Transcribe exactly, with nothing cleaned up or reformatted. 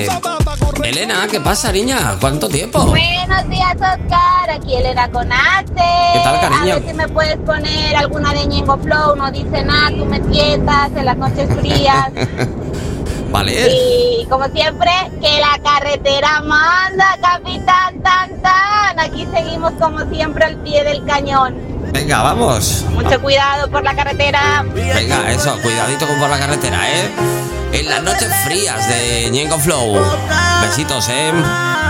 Eh, Elena, ¿qué pasa, niña? ¿Cuánto tiempo? Buenos días, Oscar. Aquí Elena Conate. ¿Qué tal, cariño? A ver si me puedes poner alguna de Ñengo Flow. No dice nada, tú me tientas en las noches frías. Vale. Y como siempre, que la carretera manda, capitán tan tan. Aquí seguimos como siempre al pie del cañón. Venga, vamos. Mucho cuidado por la carretera. Venga, eso, cuidadito con por la carretera, ¿eh? En las noches frías de Ñengo Flow. Besitos, ¿eh?